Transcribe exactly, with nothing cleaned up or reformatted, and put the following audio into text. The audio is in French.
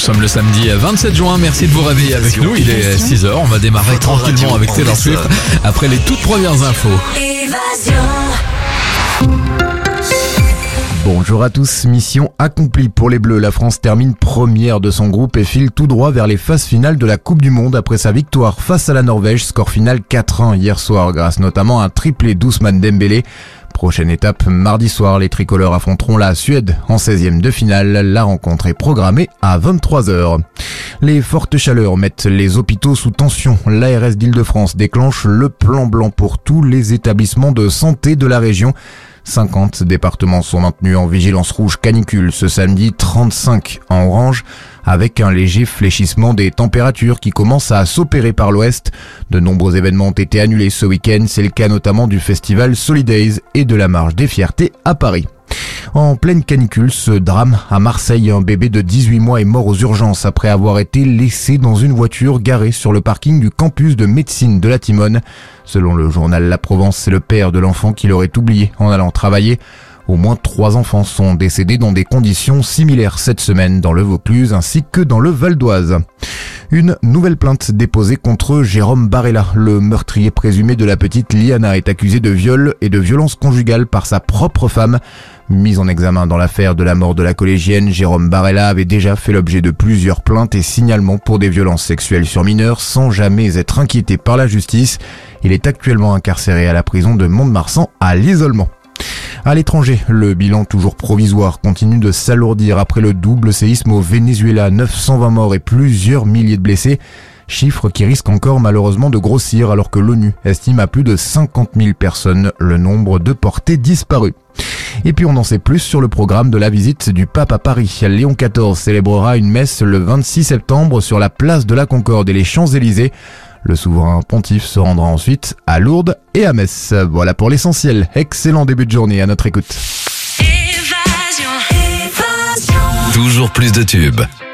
sommes le samedi vingt-sept juin, merci de vous réveiller avec nous, il est six heures, on va démarrer tranquillement avec Taylor Swift après les toutes premières infos. Bonjour à tous, mission accomplie pour les Bleus. La France termine première de son groupe et file tout droit vers les phases finales de la Coupe du Monde après sa victoire face à la Norvège. Score final quatre un hier soir grâce notamment à un triplé d'Ousmane Dembélé. Prochaine étape, mardi soir, les tricolores affronteront la Suède en seizième de finale. La rencontre est programmée à vingt-trois heures. Les fortes chaleurs mettent les hôpitaux sous tension. L'A R S d'Île-de-France déclenche le plan blanc pour tous les établissements de santé de la région. cinquante départements sont maintenus en vigilance rouge canicule ce samedi, trente-cinq en orange, avec un léger fléchissement des températures qui commence à s'opérer par l'ouest. De nombreux événements ont été annulés ce week-end, c'est le cas notamment du festival Solidays et de la Marche des Fiertés à Paris. En pleine canicule, ce drame à Marseille, un bébé de dix-huit mois est mort aux urgences après avoir été laissé dans une voiture garée sur le parking du campus de médecine de la Timone. Selon le journal La Provence, c'est le père de l'enfant qui l'aurait oublié en allant travailler. Au moins trois enfants sont décédés dans des conditions similaires cette semaine dans le Vaucluse ainsi que dans le Val d'Oise. Une nouvelle plainte déposée contre Jérôme Barella. Le meurtrier présumé de la petite Liana est accusé de viol et de violence conjugale par sa propre femme. Mis en examen dans l'affaire de la mort de la collégienne, Jérôme Barella avait déjà fait l'objet de plusieurs plaintes et signalements pour des violences sexuelles sur mineurs sans jamais être inquiété par la justice. Il est actuellement incarcéré à la prison de Mont-de-Marsan à l'isolement. À l'étranger, le bilan toujours provisoire continue de s'alourdir après le double séisme au Venezuela, neuf cent vingt morts et plusieurs milliers de blessés. Chiffre qui risque encore malheureusement de grossir alors que l'ONU estime à plus de cinquante mille personnes le nombre de portés disparus. Et puis on en sait plus sur le programme de la visite du pape à Paris. Léon quatorze célébrera une messe le vingt-six septembre sur la place de la Concorde et les Champs-Élysées. Le souverain pontife se rendra ensuite à Lourdes et à Metz. Voilà pour l'essentiel. Excellent début de journée à notre écoute. Évasion. Évasion. Toujours plus de tubes.